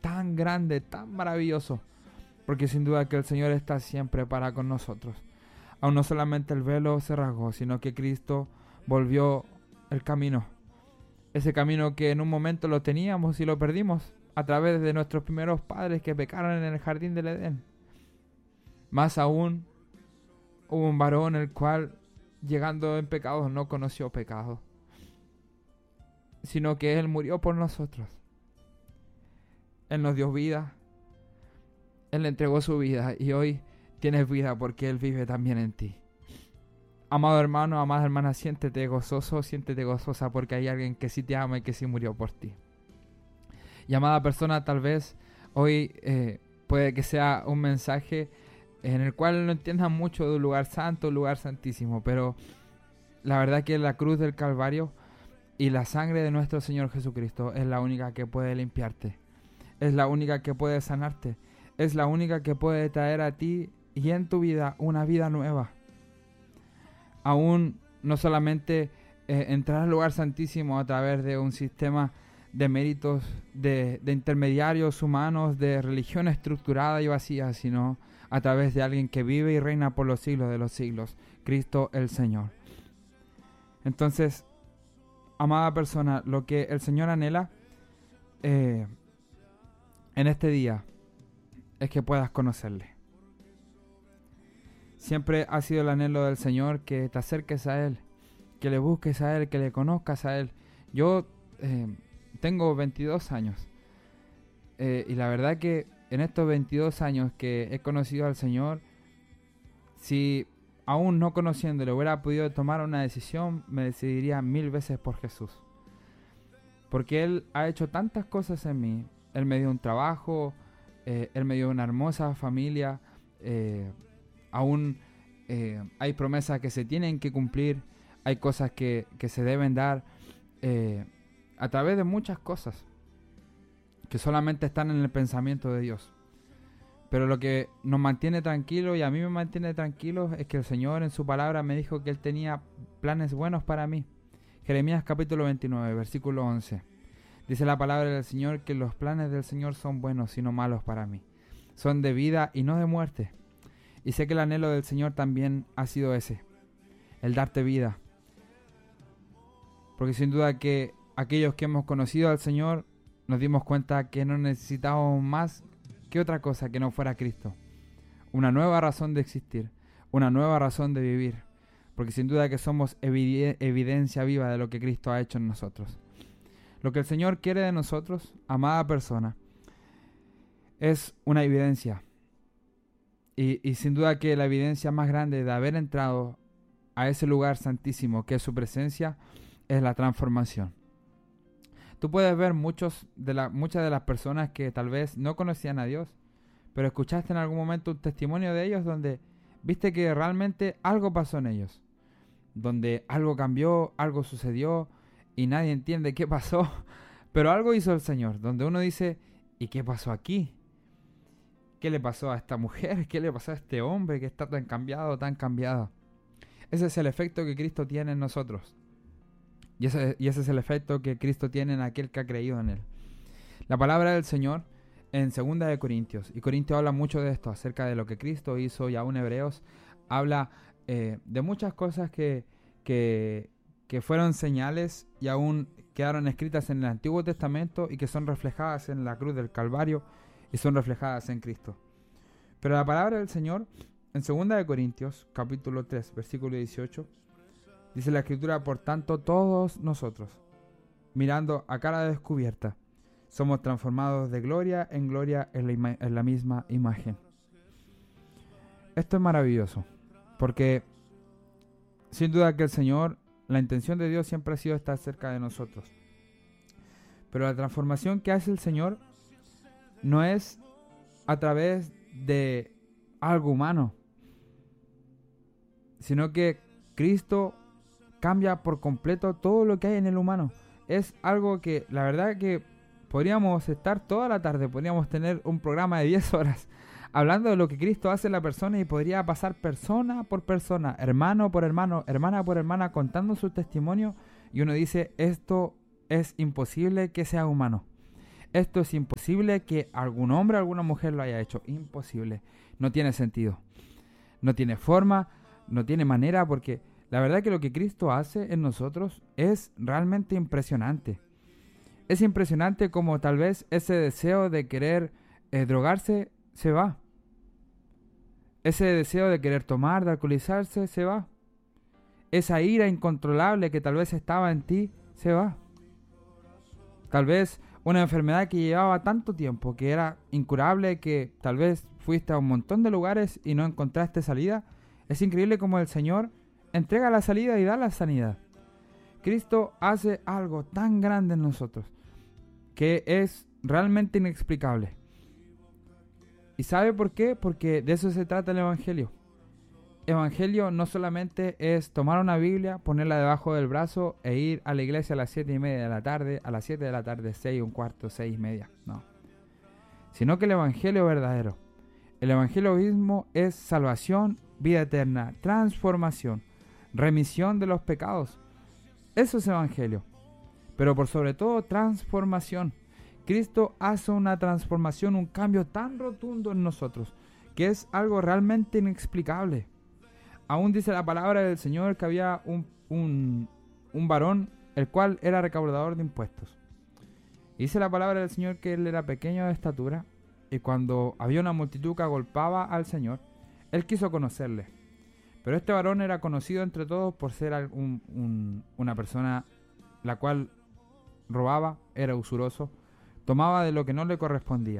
tan grande, tan maravilloso, porque sin duda que el Señor está siempre para con nosotros. Aún no solamente el velo se rasgó, sino que Cristo volvió el camino. Ese camino que en un momento lo teníamos y lo perdimos a través de nuestros primeros padres que pecaron en el jardín del Edén. Más aún, hubo un varón el cual, llegando en pecado, no conoció pecado, sino que Él murió por nosotros. Él nos dio vida, Él le entregó su vida y hoy tienes vida porque Él vive también en ti. Amado hermano, amada hermana, siéntete gozoso, siéntete gozosa porque hay alguien que sí te ama y que sí murió por ti. Y amada persona, tal vez hoy puede que sea un mensaje en el cual no entiendas mucho de un lugar santo, un lugar santísimo, pero la verdad que la cruz del Calvario y la sangre de nuestro Señor Jesucristo es la única que puede limpiarte, es la única que puede sanarte, es la única que puede traer a ti y en tu vida una vida nueva. Aún no solamente entrar al lugar santísimo a través de un sistema de méritos, de intermediarios humanos, de religión estructurada y vacía, sino a través de alguien que vive y reina por los siglos de los siglos, Cristo el Señor. Entonces, amada persona, lo que el Señor anhela en este día es que puedas conocerle. Siempre ha sido el anhelo del Señor que te acerques a Él, que le busques a Él, que le conozcas a Él. Yo tengo 22 años y la verdad que en estos 22 años que he conocido al Señor, si aún no conociéndole hubiera podido tomar una decisión, me decidiría 1000 veces por Jesús. Porque Él ha hecho tantas cosas en mí. Él me dio un trabajo, Él me dio una hermosa familia, aún hay promesas que se tienen que cumplir, hay cosas que se deben dar a través de muchas cosas que solamente están en el pensamiento de Dios. Pero lo que nos mantiene tranquilos y a mí me mantiene tranquilo es que el Señor en su palabra me dijo que Él tenía planes buenos para mí. Jeremías capítulo 29, versículo 11. Dice la palabra del Señor que los planes del Señor son buenos y no malos para mí. Son de vida y no de muerte. Y sé que el anhelo del Señor también ha sido ese, el darte vida. Porque sin duda que aquellos que hemos conocido al Señor nos dimos cuenta que no necesitábamos más que otra cosa que no fuera Cristo. Una nueva razón de existir, una nueva razón de vivir. Porque sin duda que somos evidencia viva de lo que Cristo ha hecho en nosotros. Lo que el Señor quiere de nosotros, amada persona, es una evidencia. Y sin duda que la evidencia más grande de haber entrado a ese lugar santísimo que es su presencia es la transformación. Tú puedes ver muchas de las personas que tal vez no conocían a Dios, pero escuchaste en algún momento un testimonio de ellos donde viste que realmente algo pasó en ellos, donde algo cambió, algo sucedió y nadie entiende qué pasó, pero algo hizo el Señor, donde uno dice, ¿y qué pasó aquí? ¿Qué le pasó a esta mujer? ¿Qué le pasó a este hombre que está tan cambiado, tan cambiado? Ese es el efecto que Cristo tiene en nosotros. Y ese es el efecto que Cristo tiene en aquel que ha creído en Él. La palabra del Señor en 2 de Corintios, y Corintios habla mucho de esto, acerca de lo que Cristo hizo, y aún Hebreos habla de muchas cosas que fueron señales y aún quedaron escritas en el Antiguo Testamento y que son reflejadas en la cruz del Calvario y son reflejadas en Cristo. Pero la palabra del Señor en 2 de Corintios, capítulo 3, versículo 18, dice la Escritura: por tanto, todos nosotros, mirando a cara descubierta, somos transformados de gloria en gloria en la misma imagen. Esto es maravilloso, porque sin duda que el Señor, la intención de Dios siempre ha sido estar cerca de nosotros. Pero la transformación que hace el Señor no es a través de algo humano, sino que Cristo cambia por completo todo lo que hay en el humano. Es algo que la verdad que podríamos estar toda la tarde, podríamos tener un programa de 10 horas hablando de lo que Cristo hace en la persona y podría pasar persona por persona, hermano por hermano, hermana por hermana, contando su testimonio, y uno dice, esto es imposible que sea humano. Esto es imposible que algún hombre o alguna mujer lo haya hecho. Imposible. No tiene sentido. No tiene forma, no tiene manera, porque la verdad que lo que Cristo hace en nosotros es realmente impresionante. Es impresionante como tal vez ese deseo de querer drogarse se va. Ese deseo de querer tomar, de alcoholizarse, se va. Esa ira incontrolable que tal vez estaba en ti, se va. Tal vez una enfermedad que llevaba tanto tiempo, que era incurable, que tal vez fuiste a un montón de lugares y no encontraste salida. Es increíble como el Señor entrega la salida y da la sanidad. Cristo hace algo tan grande en nosotros que es realmente inexplicable. ¿Y sabe por qué? Porque de eso se trata el Evangelio. Evangelio no solamente es tomar una Biblia, ponerla debajo del brazo e ir a la iglesia a las 7:30 de la tarde, a las 7 de la tarde, 6:15, 6:30. No. Sino que el Evangelio verdadero. El Evangelio mismo es salvación, vida eterna, transformación, remisión de los pecados. Eso es Evangelio. Pero por sobre todo, transformación. Cristo hace una transformación, un cambio tan rotundo en nosotros, que es algo realmente inexplicable. Aún dice la palabra del Señor que había un varón, el cual era recaudador de impuestos. Dice la palabra del Señor que él era pequeño de estatura, y cuando había una multitud que agolpaba al Señor, él quiso conocerle. Pero este varón era conocido entre todos por ser una persona la cual robaba, era usuroso, tomaba de lo que no le correspondía.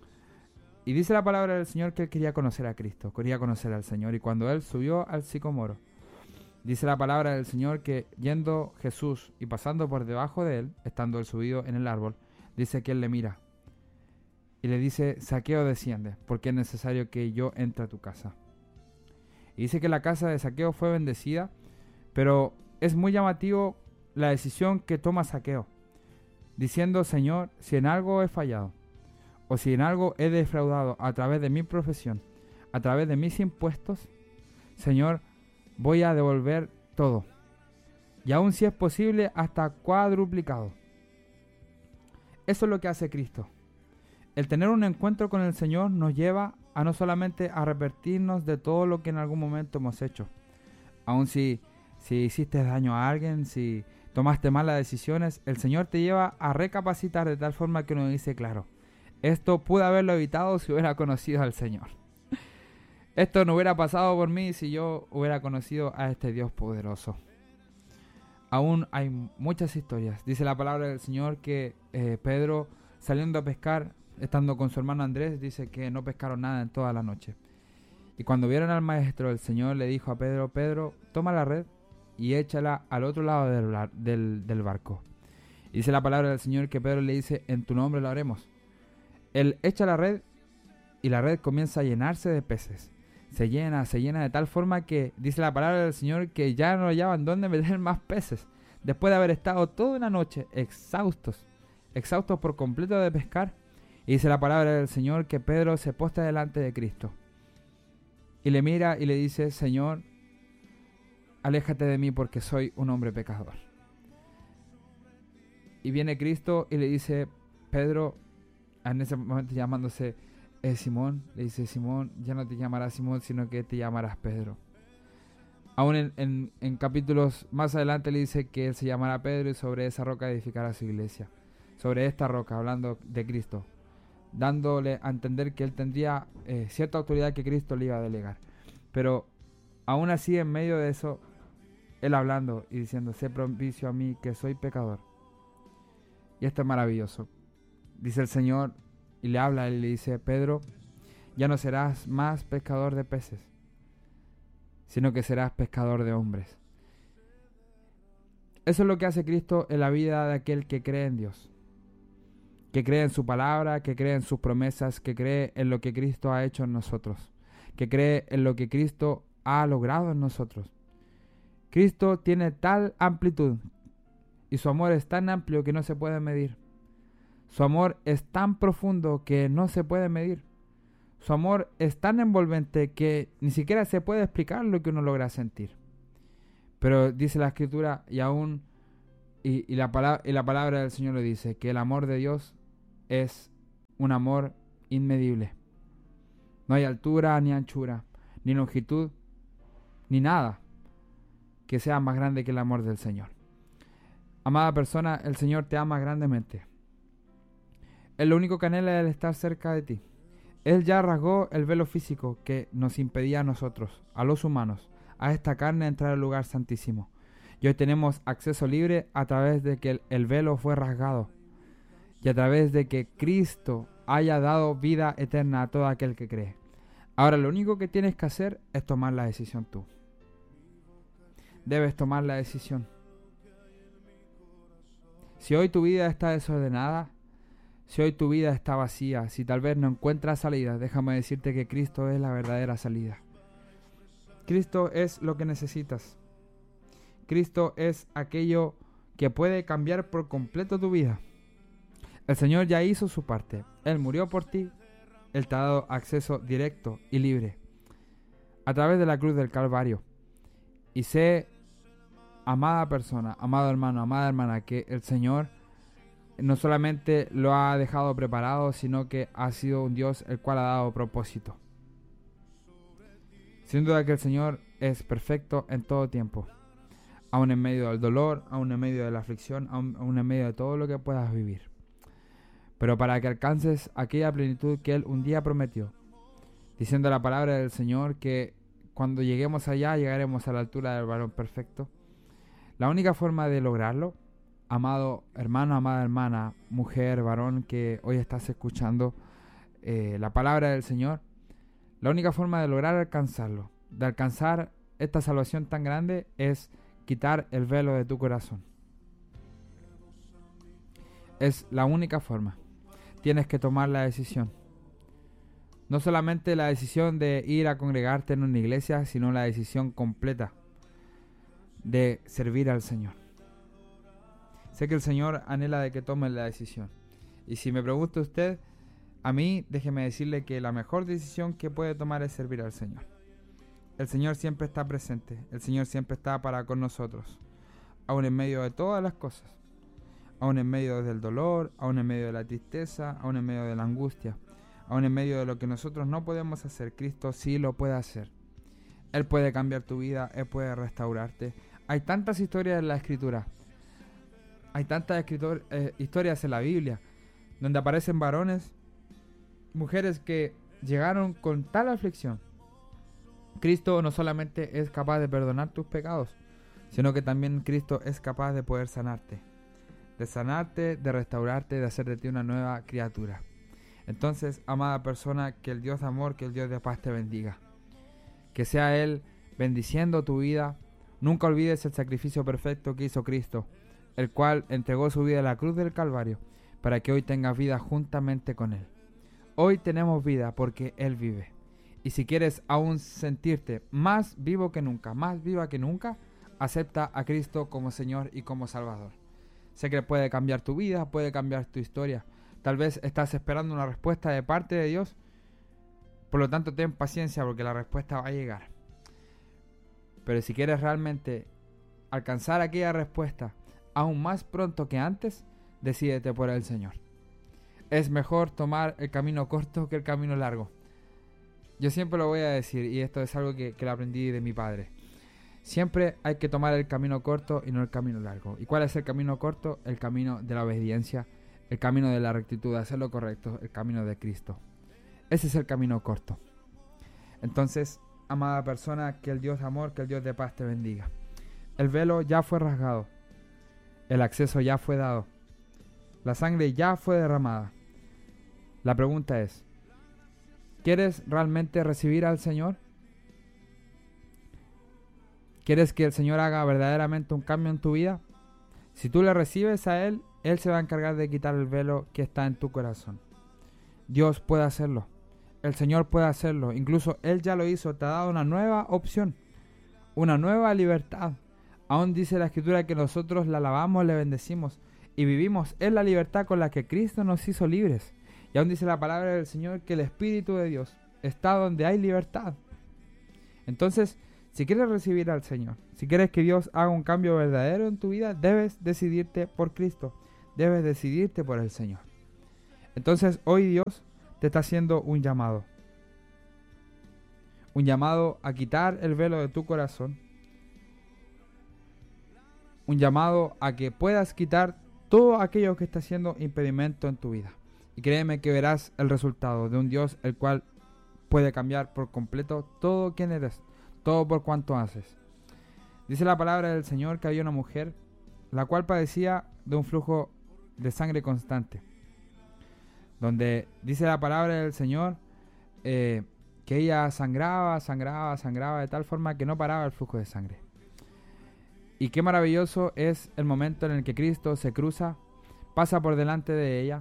Y dice la palabra del Señor que él quería conocer a Cristo, quería conocer al Señor. Y cuando él subió al sicómoro, dice la palabra del Señor que yendo Jesús y pasando por debajo de él, estando él subido en el árbol, dice que él le mira y le dice: Zaqueo, desciende, porque es necesario que yo entre a tu casa. Y dice que la casa de Zaqueo fue bendecida, pero es muy llamativo la decisión que toma Zaqueo, diciendo: Señor, si en algo he fallado, o si en algo he defraudado a través de mi profesión, a través de mis impuestos, Señor, voy a devolver todo. Y aún si es posible, hasta cuadruplicado. Eso es lo que hace Cristo. El tener un encuentro con el Señor nos lleva a no solamente arrepentirnos de todo lo que en algún momento hemos hecho. Aún si hiciste daño a alguien, si tomaste malas decisiones, el Señor te lleva a recapacitar de tal forma que uno dice: claro, esto pude haberlo evitado si hubiera conocido al Señor. Esto no hubiera pasado por mí si yo hubiera conocido a este Dios poderoso. Aún hay muchas historias. Dice la palabra del Señor que Pedro, saliendo a pescar, estando con su hermano Andrés, dice que no pescaron nada en toda la noche. Y cuando vieron al maestro, el Señor le dijo a Pedro: Pedro, toma la red y échala al otro lado del barco. Y dice la palabra del Señor que Pedro le dice: en tu nombre lo haremos. Él echa la red y la red comienza a llenarse de peces. Se llena de tal forma que dice la palabra del Señor que ya no hallaban dónde meter más peces. Después de haber estado toda una noche exhaustos por completo de pescar. Y dice la palabra del Señor que Pedro se postra delante de Cristo. Y le mira y le dice: Señor, aléjate de mí porque soy un hombre pecador. Y viene Cristo y le dice: Pedro, en ese momento llamándose Simón, le dice: Simón, ya no te llamarás Simón, sino que te llamarás Pedro. Aún en capítulos más adelante le dice que él se llamará Pedro y sobre esa roca edificará su iglesia. Sobre esta roca, hablando de Cristo, dándole a entender que él tendría cierta autoridad que Cristo le iba a delegar. Pero aún así, en medio de eso, él hablando y diciendo: sé propicio a mí que soy pecador. Y esto es maravilloso. Dice el Señor y le habla y le dice: Pedro, ya no serás más pescador de peces, sino que serás pescador de hombres. Eso es lo que hace Cristo en la vida de aquel que cree en Dios, que cree en su palabra, que cree en sus promesas, que cree en lo que Cristo ha hecho en nosotros, que cree en lo que Cristo ha logrado en nosotros. Cristo tiene tal amplitud y su amor es tan amplio que no se puede medir. Su amor es tan profundo que no se puede medir. Su amor es tan envolvente que ni siquiera se puede explicar lo que uno logra sentir. Pero dice la Escritura y la palabra del Señor lo dice, que el amor de Dios es un amor inmedible. No hay altura, ni anchura, ni longitud, ni nada que sea más grande que el amor del Señor. Amada persona, el Señor te ama grandemente. Él lo único que anhela es estar cerca de ti. Él ya rasgó el velo físico que nos impedía a nosotros, a los humanos, a esta carne entrar al lugar santísimo. Y hoy tenemos acceso libre a través de que el velo fue rasgado y a través de que Cristo haya dado vida eterna a todo aquel que cree. Ahora lo único que tienes que hacer es tomar la decisión tú. Debes tomar la decisión. Si hoy tu vida está desordenada, si hoy tu vida está vacía, si tal vez no encuentras salida, déjame decirte que Cristo es la verdadera salida. Cristo es lo que necesitas. Cristo es aquello que puede cambiar por completo tu vida. El Señor ya hizo su parte. Él murió por ti. Él te ha dado acceso directo y libre a través de la cruz del Calvario. Y sé, amada persona, amado hermano, amada hermana, que el Señor no solamente lo ha dejado preparado, sino que ha sido un Dios el cual ha dado propósito. Sin duda que el Señor es perfecto en todo tiempo, aún en medio del dolor, aún en medio de la aflicción, aún en medio de todo lo que puedas vivir. Pero para que alcances aquella plenitud que Él un día prometió, diciendo la palabra del Señor que cuando lleguemos allá llegaremos a la altura del varón perfecto. La única forma de lograrlo, amado hermano, amada hermana, mujer, varón que hoy estás escuchando la palabra del Señor, la única forma de lograr alcanzarlo, de alcanzar esta salvación tan grande, es quitar el velo de tu corazón. Es la única forma. Tienes que tomar la decisión. No solamente la decisión de ir a congregarte en una iglesia, sino la decisión completa de servir al Señor. Sé que el Señor anhela de que tomes la decisión. Y si me pregunta usted, a mí, déjeme decirle que la mejor decisión que puede tomar es servir al Señor. El Señor siempre está presente. El Señor siempre está para con nosotros. Aún en medio de todas las cosas. Aún en medio del dolor, aún en medio de la tristeza, aún en medio de la angustia, aún en medio de lo que nosotros no podemos hacer, Cristo sí lo puede hacer. Él puede cambiar tu vida, Él puede restaurarte. Hay tantas historias en la Escritura, hay tantas historias en la Biblia, donde aparecen varones, mujeres que llegaron con tal aflicción. Cristo no solamente es capaz de perdonar tus pecados, sino que también Cristo es capaz de poder sanarte. De sanarte, de restaurarte, de hacer de ti una nueva criatura. Entonces, amada persona, que el Dios de amor, que el Dios de paz te bendiga. Que sea Él bendiciendo tu vida. Nunca olvides el sacrificio perfecto que hizo Cristo, el cual entregó su vida a la cruz del Calvario, para que hoy tengas vida juntamente con Él. Hoy tenemos vida porque Él vive. Y si quieres aún sentirte más vivo que nunca, más viva que nunca, acepta a Cristo como Señor y como Salvador. Sé que puede cambiar tu vida, puede cambiar tu historia. Tal vez estás esperando una respuesta de parte de Dios. Por lo tanto, ten paciencia porque la respuesta va a llegar. Pero si quieres realmente alcanzar aquella respuesta aún más pronto que antes, decídete por el Señor. Es mejor tomar el camino corto que el camino largo. Yo siempre lo voy a decir, y esto es algo que lo aprendí de mi padre. Siempre hay que tomar el camino corto y no el camino largo. ¿Y cuál es el camino corto? El camino de la obediencia, el camino de la rectitud, de hacer lo correcto, el camino de Cristo. Ese es el camino corto. Entonces, amada persona, que el Dios de amor, que el Dios de paz te bendiga. El velo ya fue rasgado. El acceso ya fue dado. La sangre ya fue derramada. La pregunta es, ¿quieres realmente recibir al Señor? ¿Quieres que el Señor haga verdaderamente un cambio en tu vida? Si tú le recibes a Él, Él se va a encargar de quitar el velo que está en tu corazón. Dios puede hacerlo. El Señor puede hacerlo. Incluso Él ya lo hizo. Te ha dado una nueva opción. Una nueva libertad. Aún dice la Escritura que nosotros la alabamos, le bendecimos y vivimos en la libertad con la que Cristo nos hizo libres. Y aún dice la palabra del Señor que el Espíritu de Dios está donde hay libertad. Entonces, si quieres recibir al Señor, si quieres que Dios haga un cambio verdadero en tu vida, debes decidirte por Cristo. Debes decidirte por el Señor. Entonces hoy Dios te está haciendo un llamado a quitar el velo de tu corazón, un llamado a que puedas quitar todo aquello que está siendo impedimento en tu vida. Y créeme que verás el resultado de un Dios el cual puede cambiar por completo todo quien eres, todo por cuanto haces. Dice la palabra del Señor que había una mujer la cual padecía de un flujo de sangre constante, donde dice la palabra del Señor que ella sangraba de tal forma que no paraba el flujo de sangre. Y qué maravilloso es el momento en el que Cristo se cruza, pasa por delante de ella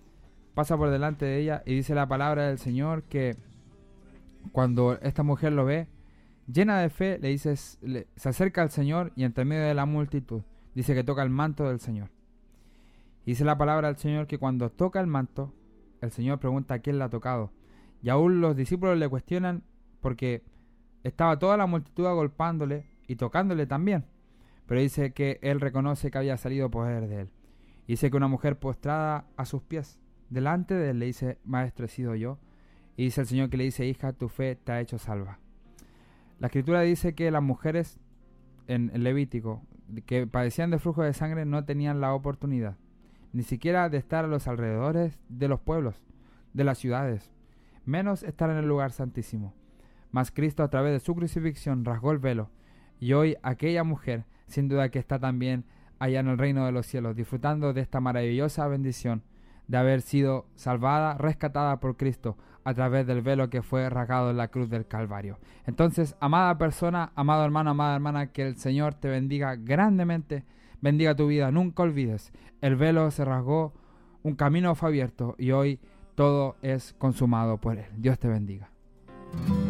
y dice la palabra del Señor que cuando esta mujer lo ve, llena de fe, se acerca al Señor y entre medio de la multitud dice que toca el manto del Señor. Y dice la palabra del Señor que cuando toca el manto, el Señor pregunta a quién la ha tocado. Y aún los discípulos le cuestionan porque estaba toda la multitud agolpándole y tocándole también. Pero dice que él reconoce que había salido poder de él. Y dice que una mujer postrada a sus pies delante de él le dice: Maestro, he sido yo. Y dice el Señor que le dice: Hija, tu fe te ha hecho salva. La Escritura dice que las mujeres en Levítico que padecían de flujo de sangre no tenían la oportunidad ni siquiera de estar a los alrededores de los pueblos, de las ciudades, menos estar en el lugar santísimo. Mas Cristo, a través de su crucifixión, rasgó el velo, y hoy aquella mujer sin duda que está también allá en el reino de los cielos, disfrutando de esta maravillosa bendición de haber sido salvada, rescatada por Cristo a través del velo que fue rasgado en la cruz del Calvario. Entonces, amada persona, amado hermano, amada hermana, que el Señor te bendiga grandemente, bendiga tu vida. Nunca olvides, el velo se rasgó, un camino fue abierto y hoy todo es consumado por Él. Dios te bendiga.